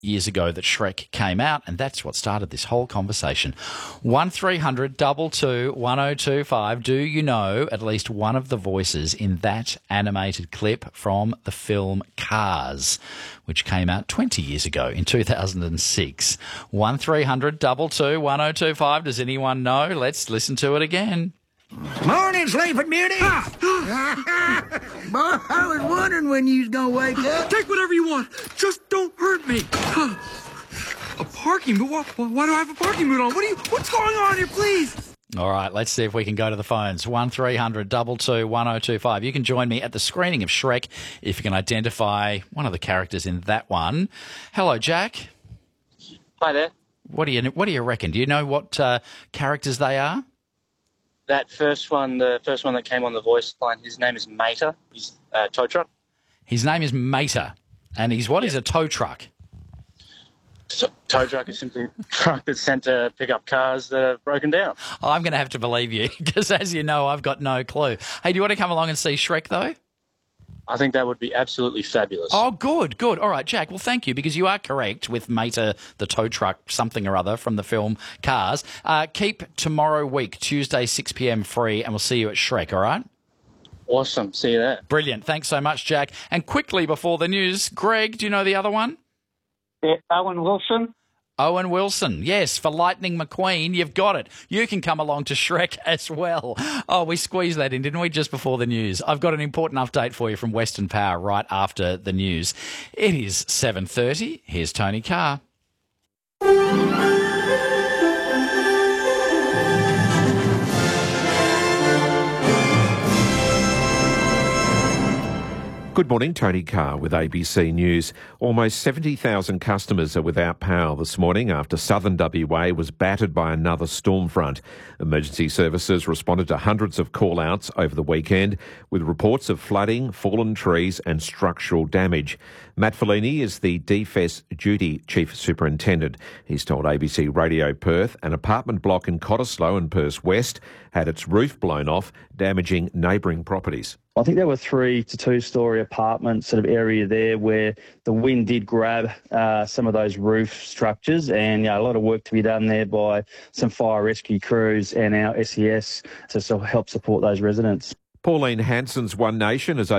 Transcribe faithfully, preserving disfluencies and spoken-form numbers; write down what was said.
years ago that Shrek came out, and that's what started this whole conversation. one three hundred two two one oh two five. Do you know at least one of the voices in that animated clip from the film Cars, which came out twenty years ago in two thousand six? one three hundred two two one oh two five. Does anyone know? Let's listen to it again. Morning, Sleeping Beauty. Ah. Boy, I was wondering when you was gonna wake up. Take whatever you want. Just don't hurt me. A parking boot? Why, why do I have a parking boot on? What are you? What's going on here, please? All right, let's see if we can go to the phones. one three hundred two two one oh two five. You can join me at the screening of Shrek if you can identify one of the characters in that one. Hello, Jack. Hi there. What do you What do you reckon? Do you know what uh, characters they are? That first one, the first one that came on the voice line, his name is Mater. He's a tow truck. His name is Mater, and he's what? He's a tow truck. So, tow truck is simply a truck that's sent to pick up cars that are broken down. I'm going to have to believe you because, as you know, I've got no clue. Hey, do you want to come along and see Shrek, though? I think that would be absolutely fabulous. Oh, good, good. All right, Jack, well, thank you, because you are correct with Mater, the tow truck, something or other from the film Cars. Uh, keep tomorrow week, Tuesday, six p.m. free, and we'll see you at Shrek, all right? Awesome. See you there. Brilliant. Thanks so much, Jack. And quickly before the news, Greg, do you know the other one? Yeah, Owen Wilson. Owen Wilson, yes, for Lightning McQueen, you've got it. You can come along to Shrek as well. Oh, we squeezed that in, didn't we, just before the news? I've got an important update for you from Western Power right after the news. It is seven thirty. Here's Tony Carr. Good morning, Tony Carr with A B C News. Almost seventy thousand customers are without power this morning after southern W A was battered by another storm front. Emergency services responded to hundreds of call-outs over the weekend with reports of flooding, fallen trees and structural damage. Matt Fellini is the D F E S Duty Chief Superintendent. He's told A B C Radio Perth an apartment block in Cottesloe in Perth West had its roof blown off, damaging neighbouring properties. I think there were three to two storey apartment sort of area there where the wind did grab uh, some of those roof structures, and yeah, a lot of work to be done there by some fire rescue crews and our S E S to sort of help support those residents. Pauline Hanson's One Nation is